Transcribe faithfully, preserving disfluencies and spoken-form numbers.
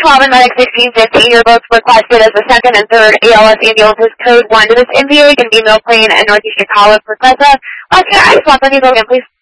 twelve and Medic sixteen fifteen, your boats requested as the second and third A L S ambulances, code one to this N V A, going to be Mill Plain and Northeast Chicago for Pressa. Okay, I just want to go again, please.